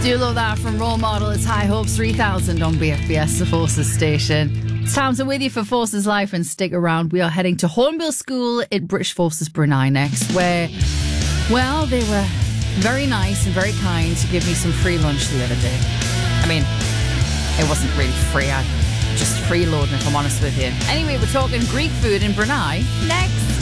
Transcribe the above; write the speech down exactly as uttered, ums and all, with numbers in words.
Do love that from Role Model. It's High Hopes three thousand on B F B S, the Forces station. It's time to with you for Forces Life, and stick around. We are heading to Hornbill School at British Forces Brunei next, where, well, they were very nice and very kind to give me some free lunch the other day. I mean, it wasn't really free. I just freeloading, if I'm honest with you. Anyway, we're talking Greek food in Brunei next.